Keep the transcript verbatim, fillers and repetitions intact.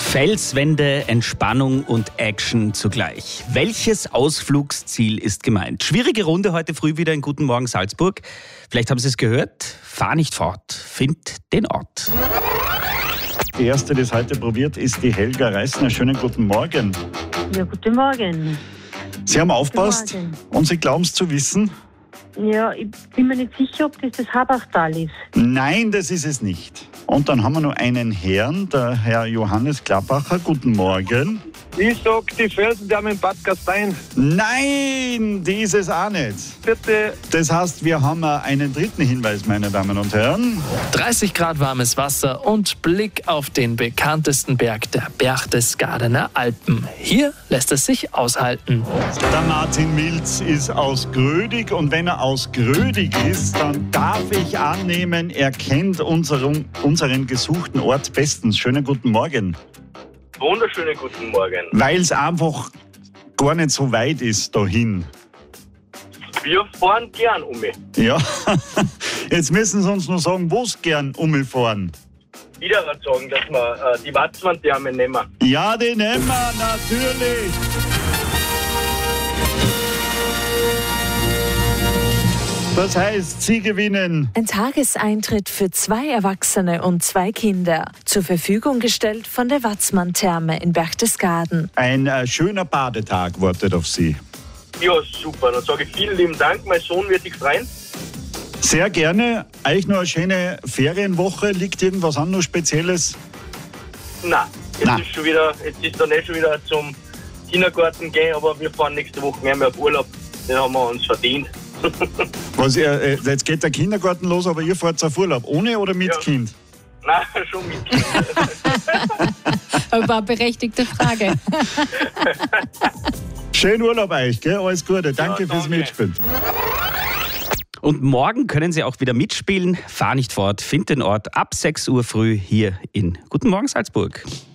Felswände, Entspannung und Action zugleich. Welches Ausflugsziel ist gemeint? Schwierige Runde heute früh wieder in Guten Morgen Salzburg. Vielleicht haben Sie es gehört. Fahr nicht fort, find den Ort. Die erste, die es heute probiert, ist die Helga Reisner. Schönen guten Morgen. Ja, guten Morgen. Sie haben aufgepasst Morgen. und Sie glauben es zu wissen? Ja, ich bin mir nicht sicher, ob das das Habachtal ist. Nein, das ist es nicht. Und dann haben wir noch einen Herrn, der Herr Johannes Klappacher. Guten Morgen. Ich sag die Felsendamm in Bad Gastein. Nein, die ist es auch nicht. Bitte. Das heißt, wir haben einen dritten Hinweis, meine Damen und Herren. dreißig Grad warmes Wasser und Blick auf den bekanntesten Berg der Berchtesgadener Alpen. Hier lässt es sich aushalten. Der Martin Milz ist aus Grödig und wenn er aus Grödig ist, dann darf ich annehmen, er kennt unseren, unseren gesuchten Ort bestens. Schönen guten Morgen. Wunderschönen guten Morgen. Weil es einfach gar nicht so weit ist dahin. Wir fahren gern um mich. Ja, jetzt müssen Sie uns nur sagen, wo Sie gern umfahren. Wieder sagen, dass wir äh, die Watzmann-Therme nehmen. Ja, die nehmen wir natürlich. Das heißt, Sie gewinnen. Ein Tageseintritt für zwei Erwachsene und zwei Kinder. Zur Verfügung gestellt von der Watzmann-Therme in Berchtesgaden. Ein äh, schöner Badetag wartet auf Sie. Ja, super. Dann sage ich vielen lieben Dank. Mein Sohn wird sich freuen. Sehr gerne. Euch noch eine schöne Ferienwoche. Liegt irgendwas an, noch Spezielles? Nein, jetzt Nein. ist schon wieder, jetzt ist dann eh schon wieder zum Kindergarten gehen, aber wir fahren nächste Woche mehr, mehr auf Urlaub. Den haben wir uns verdient. Was, äh, jetzt geht der Kindergarten los, aber ihr fahrt auf Urlaub. Ohne oder mit Ja. Kind? Nein, schon mit Kind. Aber eine berechtigte Frage. Schönen Urlaub euch, gell? Alles Gute. Danke Ja, fürs danke. Mitspielen. Und morgen können Sie auch wieder mitspielen. Fahr nicht fort, find den Ort ab sechs Uhr früh hier in Guten Morgen Salzburg.